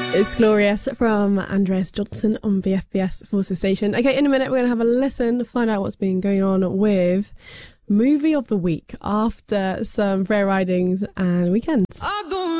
It's Glorious from Andreas Johnson on VFBS Forces Station. Okay, in a minute we're going to have a listen, find out what's been going on with Movie of the Week after some Fair Ridings and Weekends.